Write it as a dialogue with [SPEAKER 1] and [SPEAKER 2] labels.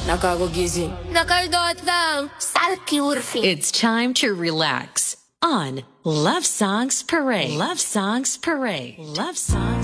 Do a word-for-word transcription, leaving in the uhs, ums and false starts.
[SPEAKER 1] Nakakagising. Nakaldot lang. Salty urfi.
[SPEAKER 2] It's time to relax on Love Songs Parade. Love Songs Parade. Love Songs